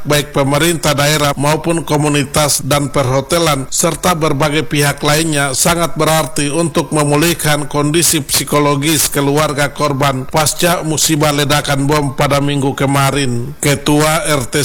pihak baik pemerintah daerah maupun komunitas dan perhotelan serta berbagai pihak lainnya sangat berarti untuk memulihkan kondisi psikologis keluarga korban pasca musibah ledakan bom pada minggu kemarin. Ketua RT